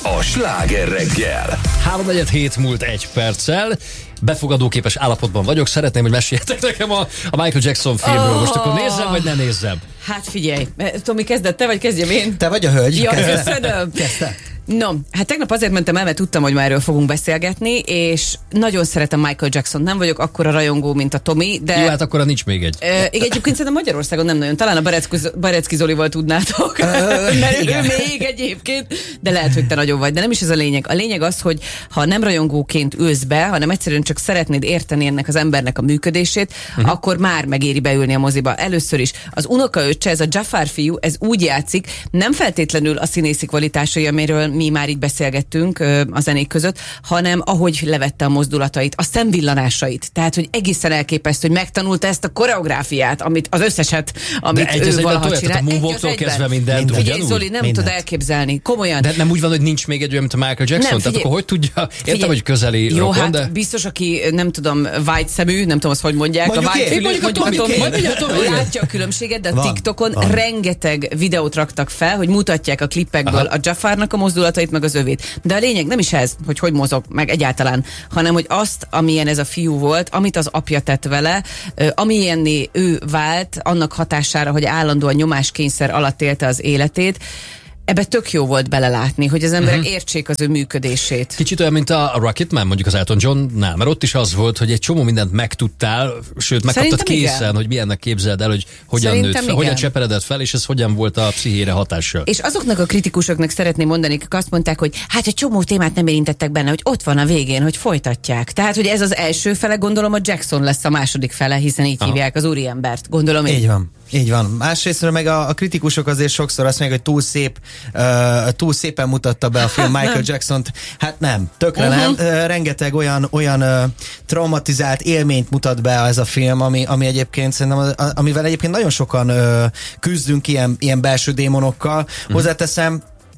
a Sláger reggel. 3:47 múlt 1 perccel. Befogadóképes állapotban vagyok. Szeretném, hogy meséljetek nekem a Michael Jackson filmről. Most akkor nézzem, vagy ne nézzem? Hát figyelj, Tomi, kezded te, vagy kezdjem én? Te vagy a hölgy. Ja, köszönöm. Kezdte. No, hát tegnap azért mentem el, mert tudtam, hogy már erről fogunk beszélgetni, és nagyon szeretem Michael Jackson. Nem vagyok akkora rajongó, mint a Tomi, de... Jó, hát akkor nincs még egy. Egyébként szerintem Magyarországon nem nagyon. Talán a Barecki Zolival tudnátok. Mert ő még egyébként. De lehet, hogy te nagyon vagy. De nem is ez a lényeg. A lényeg az, hogy ha nem rajongóként ülsz be, hanem egyszerűen csak szeretnéd érteni ennek az embernek a működését, akkor már megéri beülni a moziba. Először is. Az unokaöccse, ez a Jafar fiú, ez úgy játszik, nem feltétlenül a színészi kvalitásai, amiről mi már így beszélgettünk a zenék között, hanem ahogy levette a mozdulatait, a szemvillanásait. Tehát, hogy egészen elképesztő, hogy megtanulta ezt a koreográfiát, amit az összeset, amit ő valaha csinál. A moonwalktól kezdve mindent. Figyelj, Zoli, nem tud elképzelni. Komolyan. De nem úgy van, hogy nincs még egy olyan, mint a Michael Jackson? Nem, tehát akkor hogy tudja? Értem, hogy közeli jó, rokon, hát de... biztos, aki nem tudom, white szemű, nem tudom, azt hogy mondják. Látja a különbséget, de a TikTokon rengeteg videót raktak fel, hogy mutatják a klippekből a Jafarnak a mozdulatait, meg az övét. De a lényeg nem is ez, hogy mozog meg egyáltalán, hanem hogy azt, amilyen ez a fiú volt, amit az apja tett vele, amilyenné ő vált, annak hatására, hogy állandóan nyomáskényszer alatt élte az életét. Ebbe tök jó volt belelátni, hogy az emberek értsék az ő működését. Kicsit olyan, mint a Rocketman, mondjuk az Elton Johnnál, mert ott is az volt, hogy egy csomó mindent megtudtál, sőt, megkaptad készen, igen, hogy milyennek képzeld el, hogy hogyan nőtt fel, hogyan cseperedett fel, és ez hogyan volt a pszichére hatással. És azoknak a kritikusoknak szeretném mondani, akik azt mondták, hogy hát egy csomó témát nem érintettek benne, hogy ott van a végén, hogy folytatják. Tehát, hogy ez az első fele, gondolom a Jackson lesz a második fele, hiszen így hívják az úriembert. Gondolom én. Így van. Így van. Másrésztről meg a kritikusok azért sokszor azt mondják, hogy túl szépen mutatta be a film Michael Jacksont. Hát nem, tökre nem. Rengeteg olyan traumatizált élményt mutat be ez a film, ami egyébként szerintem, amivel egyébként nagyon sokan küzdünk ilyen belső démonokkal. Hozzáteszem,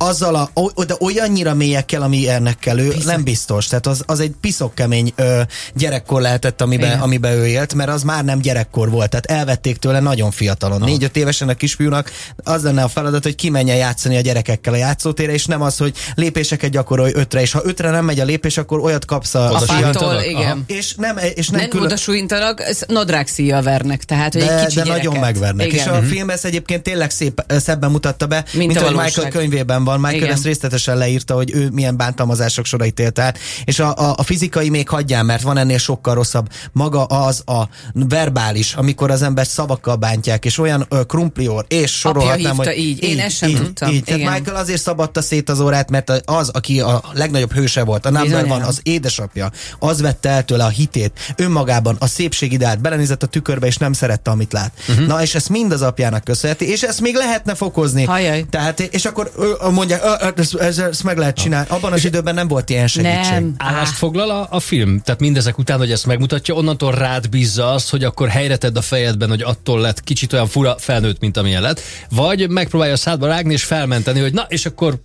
de olyannyira mélyekkel, ami ennek kell ő, nem biztos. Tehát az egy piszokkemény gyerekkor lehetett, amiben ő élt, mert az már nem gyerekkor volt. Tehát elvették tőle nagyon fiatalon. 4-5 évesen a kisfiúnak az lenne a feladat, hogy kimenjen játszani a gyerekekkel a játszótérre, és nem az, hogy lépéseket gyakorolj 5-re, és ha 5-re nem megy a lépés, akkor olyat kapsz a fától, igen. És nem oda súlyintanak, nadrág szíjjal vernek, tehát hogy egy kicsi de nagyon megvernek. Igen. És a film ezt egyébként tényleg szebben mutatta be, mint ahogy Michael könyvében van. Michael ezt részletesen leírta, hogy ő milyen bántalmazások sorait élt át, és a fizikai még hagyján, mert van ennél sokkal rosszabb. Maga az a verbális, amikor az ember szavakkal bántják, és olyan krumplior, és sorolhatnám, hogy így. Én ezt sem tudtam. Tehát Michael azért szabadta szét az órát, mert az, aki a legnagyobb hőse volt, a number van, az édesapja, az vette el tőle a hitét, önmagában a szépségideált, belenézett a tükörbe, és nem szerette, amit lát. Na, és ezt mind az apjának köszönheti, és ezt még lehetne fokozni. Hajjaj. Tehát, és akkor mondják, ezt meg lehet csinálni. Abban az időben nem volt ilyen segítség. Nem. Állást foglal a film? Tehát mindezek után, hogy ezt megmutatja, onnantól rád bízza azt, hogy akkor helyre tedd a fejedben, hogy attól lett kicsit olyan fura felnőtt, mint amilyen lett, vagy megpróbálja a szádba rágni és felmenteni, hogy na, és akkor...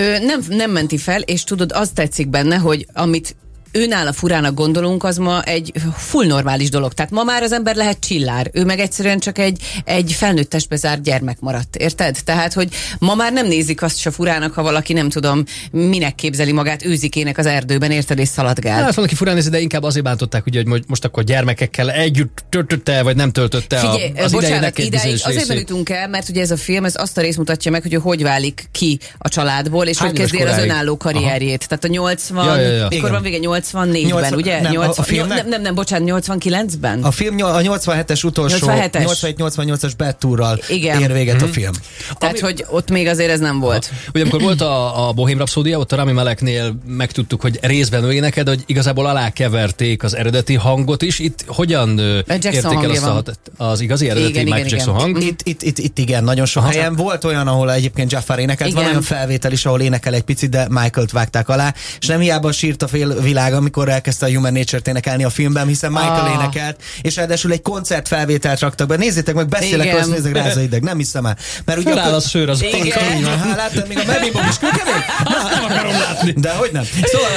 Nem menti fel, és tudod, az tetszik benne, hogy amit őnála furának gondolunk, az ma egy full normális dolog. Tehát ma már az ember lehet csillár. Ő meg egyszerűen csak egy felnőtt testbe zárt gyermek maradt. Érted? Tehát, hogy ma már nem nézik azt se furának, ha valaki nem tudom, minek képzeli magát őzikének az erdőben, érted, és szaladgál. Hát valaki furán nézi, de inkább azért bántották, ugye, hogy most akkor gyermekekkel együtt töltötte, vagy nem töltötte az idejének egy bizonyos azért részét. merültünk el, mert ugye ez a film, ez azt a részt mutatja meg, hogy válik ki a családból, és hogy kezdi el az önálló karrierjét. Tehát a 80, mikor van vége, 84-ben, ugye? Nem, bocsánat, 89-ben? A film a 87-es utolsó, 87-88-as Bad Tourral ér véget a film. Tehát, hogy ott még azért ez nem volt. Ugye amikor volt a Bohém Rhapsódia, ott a Rami Maleknél megtudtuk, hogy részben ő éneked, hogy igazából alákeverték az eredeti hangot is. Itt hogyan értékel azt az igazi eredeti Michael Jackson hang? Itt igen, nagyon sok helyen. Volt olyan, ahol egyébként Jafar énekelt, van olyan felvétel is, ahol énekel egy picit, de Michaelt vágták alá, és nem hiába sírt a fél világ, világ, amikor elkezdte a Human Nature-t énekelni a filmben, hiszen Michael énekelt, és ráadásul egy koncertfelvételt raktak be. Nézzétek meg, beszélek, azt nézzek rá az ideg, nem hiszem el. Mert ugye feláll a szőr az igen. Láttad még a Mebibom is kőkemény? Nem akarom látni. De hogy nem. Szóval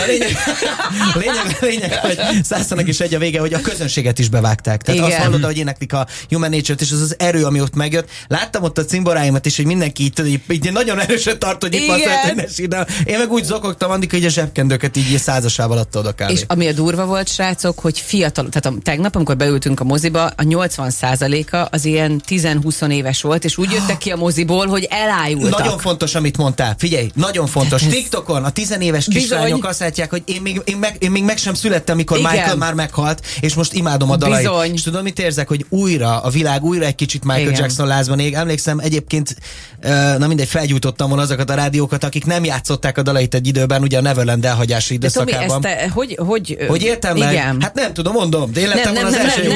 a lényeg, hogy Szásznak is egy a vége, hogy a közönséget is bevágták. Tehát azt hallod, hogy éneklik a Human Nature-t, és az erő, ami ott megjött. Láttam ott a cimboráimat is, hogy mindenki így nagyon erősen tart, hogy itt van, én meg úgy zokogtam, Andika, hogy a zsebkendőket így százasával adta oda kb. És ami a durva volt, srácok, hogy fiatal, tehát tegnap, amikor beültünk a moziba, a 80%-a az ilyen 10-20 éves volt, és úgy jöttek ki a moziból, hogy elájultak. Nagyon fontos, amit mondtál. Figyelj, nagyon fontos. TikTokon a 10 éves kislányok azt látják, hogy én még meg sem születtem, amikor Michael már meghalt, és most imádom a dalait. Bizony. És tudod, mit érzek, hogy a világ újra egy kicsit Michael Jackson lázban ég. Emlékszem, egyébként, na mindegy, felgyújtottam volna azokat a rádiókat, akik nem játszották a dalait egy időben, ugye a Neverland elhagyási időszakában. Hogy értem meg? Igen. Hát nem tudom, mondom. De én lettem volna az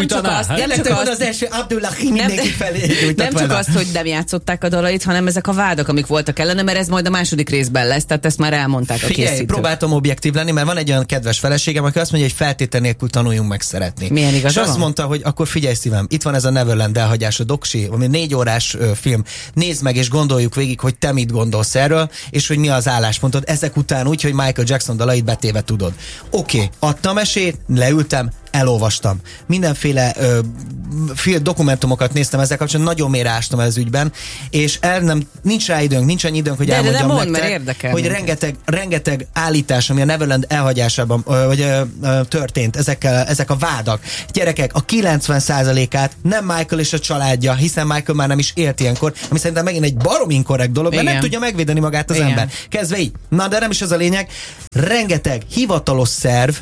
első Abdullahi mindenki felé. Nem csak azt, hogy nem játszották a dalait, hanem ezek a vádak, amik voltak ellene, mert ez majd a második részben lesz, tehát ezt már elmondták a készítők. Próbáltam objektív lenni, mert van egy olyan kedves feleségem, aki azt mondja, hogy feltétel nélkül tanuljunk meg szeretni. Milyen igaz? És azt mondta, hogy akkor figyelj szívem, itt van ez a Neverland elhagyás, a doksi, ami 4 órás film. Nézd meg és gondoljuk végig, hogy te mit gondolsz erről, és hogy mi az álláspontod. Ezek után úgy, hogy Michael Jackson dalait betéve tudod. Oké, adtam esélyt, leültem, elolvastam. Mindenféle dokumentumokat néztem ezzel kapcsolatban, nagyon mélyre ástam ez ügyben, és nincs rá időnk, nincs annyi időnk, hogy elmondjam nektek, hogy rengeteg állítás, ami a Neverland elhagyásában történt, ezek a vádak. Gyerekek, a 90%-át nem Michael és a családja, hiszen Michael már nem is élt ilyenkor, ami szerintem megint egy barom inkorrekt dolog, mert nem tudja megvédeni magát az ember. Kezdve így. Na, de nem is ez a lényeg. Rengeteg hivatalos szerv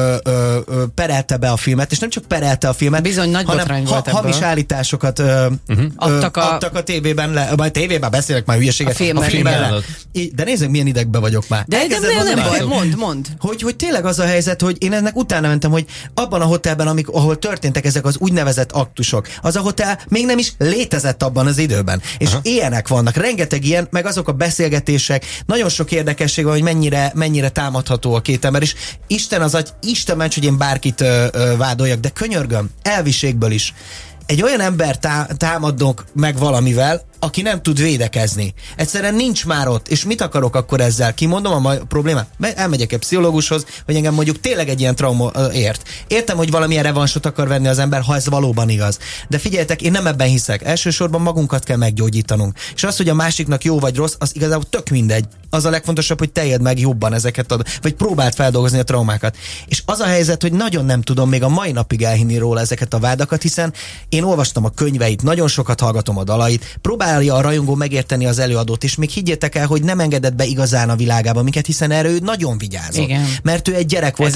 perelte be a filmet, és nem csak perelte a filmet, bizony nagy botrány volt ebből. Hamis állításokat adtak a tévében, majd tévében beszélek már hülyeséget. A filmben. De nézzük, milyen idegbe vagyok már. De nem baj, mondd. Hogy tényleg az a helyzet, hogy én ennek utána mentem, hogy abban a hotelben, ahol történtek ezek az úgynevezett aktusok, az a hotel még nem is létezett abban az időben. És ilyenek vannak, rengeteg ilyen, meg azok a beszélgetések, nagyon sok érdekesség van, hogy mennyire támadható a két ember, és Isten ments, hogy én bárkit vádoljak, de könyörgöm, elviségből is. Egy olyan ember támadnak meg valamivel, aki nem tud védekezni. Egyszerűen nincs már ott, és mit akarok akkor ezzel? Kimondom a problémát? Elmegyek egy pszichológushoz, hogy engem mondjuk tényleg egy ilyen trauma ért. Értem, hogy valamilyen revansot akar venni az ember, ha ez valóban igaz. De figyeljetek, én nem ebben hiszek. Elsősorban magunkat kell meggyógyítanunk. És az, hogy a másiknak jó vagy rossz, az igazából tök mindegy. Az a legfontosabb, hogy te éld meg jobban ezeket, vagy próbáld feldolgozni a traumákat. És az a helyzet, hogy nagyon nem tudom még a mai napig elhinni róla ezeket a vádakat, hiszen én olvastam a könyveit, nagyon sokat hallgatom a dalait, próbálja a rajongó megérteni az előadót, és még higgyétek el, hogy nem engedett be igazán a világába minket, hiszen erre ő nagyon vigyázott. Igen. Mert ő egy gyerek volt,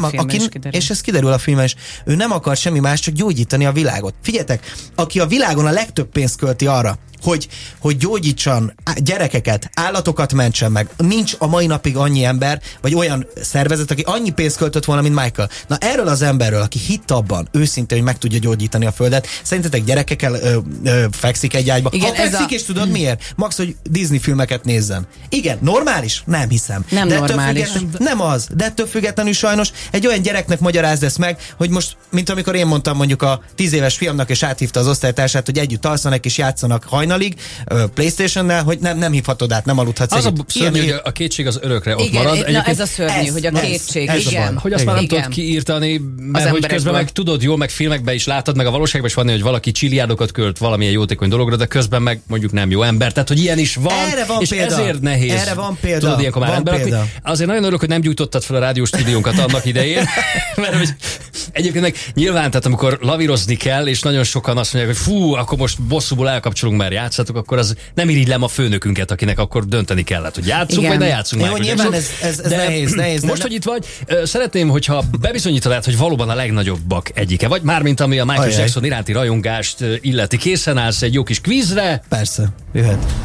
és ez kiderül a filmben is, ő nem akar semmi más, csak gyógyítani a világot. Figyeljetek, aki a világon a legtöbb pénzt költi arra, hogy gyógyítson gyerekeket, állatokat mentsen meg. Nincs a mai napig annyi ember, vagy olyan szervezet, aki annyi pénzt költött volna, mint Michael. Na erről az emberről, aki hitt abban, őszintén, hogy meg tudja gyógyítani a földet, szerintetek gyerekekkel fekszik egy ágyba? Igen, ha fekszik, és tudod miért? Max, hogy Disney filmeket nézzen. Igen, normális? Nem hiszem. Nem de normális. Nem az, de ettől függetlenül sajnos egy olyan gyereknek magyarázd ezt meg, hogy most, mint amikor én mondtam mondjuk a 10 éves fiamnak, és áthívta az osztálytársát, hogy együtt alszanak és játszanak hajnalig PlayStation-nel, hogy nem hívhatod át, nem aludhatsz. Az a szörnyű, hogy a kétség az örökre ott marad. Na ez a szörnyű, hogy a kétség. Igen. Hogy azt már nem tudod kiírtani, mert hogy közben meg tudod jól, meg filmekben is látod, meg a valóságban is van, hogy valaki csilliárdokat költ valamilyen jótékony dologra, de közben meg mondjuk nem jó ember. Tehát, hogy ilyen is van, és példa. Ezért nehéz. Erre van példa. Tudod, ilyenkor már ember. Azért nagyon örülök, hogy nem gyújtottad fel a rádióstúdiónkat annak idején, mert hogy egyébként meg nyilván, tehát amikor lavírozni kell, és nagyon sokan azt mondják, hogy fú, akkor most bosszúból elkapcsolunk, már játszatok, akkor az nem irigylem a főnökünket, akinek akkor dönteni kellett, hogy játszunk, vagy ne játszunk. Jó, nyilván ez nehéz. Most, hogy itt vagy, szeretném, hogyha bebizonyítanád, hogy valóban a legnagyobbak egyike vagy, mármint ami a Michael Jackson iránti rajongást illeti. Készen állsz egy jó kis kvízre? Persze, jöhet.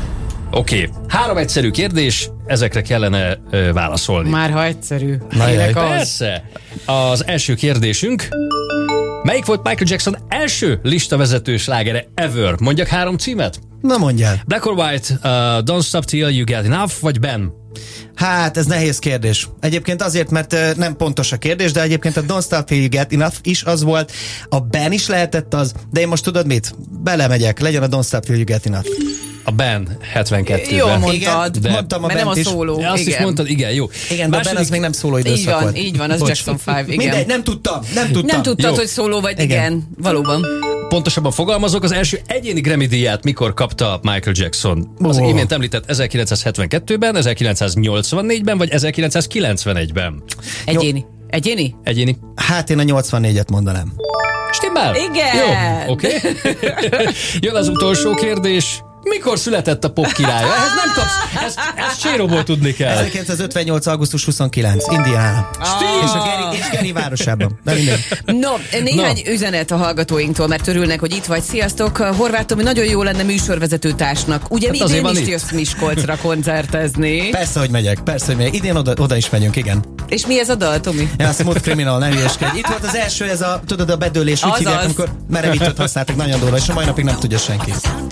Oké. 3 egyszerű kérdés, ezekre kellene válaszolni. Már ha egyszerű. Na jaj. Persze. Az első kérdésünk. Melyik volt Michael Jackson első listavezető slágere ever? Mondjak 3 címet? Na mondjál. Black or White, Don't Stop Till You Get Enough, vagy Ben? Hát, ez nehéz kérdés. Egyébként azért, mert nem pontos a kérdés, de egyébként a Don't Stop Till You Get Enough is az volt, a Ben is lehetett az, de én most tudod mit? Belemegyek, legyen a Don't Stop Till You Get Enough. A Ben 72-ben. Jó mondtad, Igen, de- mondtam a mert nem Bent a is. szóló. De azt is Igen. mondtad, igen, jó. Igen, de a Ben az még nem szóló Így időszak van, volt. így van, az Bocs. Jackson 5, igen. Mindegy, nem tudtam. Nem tudtad, Jó. hogy szóló vagy, Igen. igen, valóban. Pontosabban fogalmazok, az első egyéni Grammy-díját mikor kapta Michael Jackson? Az Ó. imént említett 1972-ben, 1984-ben, vagy 1991-ben? Egyéni. Egyéni? Egyéni. Hát én a 84-et mondanám. Stimmel? Igen. Jó, oké. Jön az utolsó kérdés. Mikor született a pop királya? Ehhez nem kapsz. Ezt séróból tudni kell. 1958. augusztus 29. Indiana. És a Geri városában. De mindegy. No, néhány üzenet a hallgatóinktól, mert örülnek, hogy itt vagy. Sziasztok! Horváth Tomi, nagyon jó lenne műsorvezető társnak. Ugye Hát azért idén van is itt. jössz Miskolcra koncertezni. Persze, hogy megyek. Persze, hogy megyek. Idén oda is megyünk, igen. És mi ez a dal, Tomi? Ja, a Smooth Criminal, ne hülyeskedj. Itt volt az első, ez a, tudod, a bedőlés, úgy Azaz. hívják, amikor merevítőt használtak, nagyon durva, és a mai napig nem tudja senki.